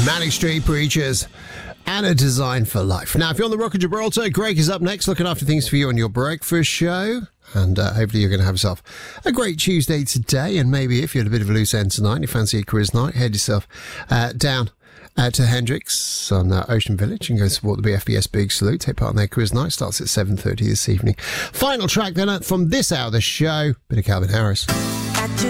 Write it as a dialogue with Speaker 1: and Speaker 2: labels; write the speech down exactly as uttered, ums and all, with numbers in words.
Speaker 1: Manic Street Preachers and A Design for Life. Now, if you're on the Rock of Gibraltar, Greg is up next, looking after things for you on your breakfast show. And uh, hopefully you're going to have yourself a great Tuesday today. And maybe if you had a bit of a loose end tonight and you fancy a quiz night, head yourself uh, down uh, to Hendrix on uh, Ocean Village and go support the B F B S Big Salute. Take part in their quiz night. Starts at seven thirty this evening. Final track then from this hour of the show, bit of Calvin Harris.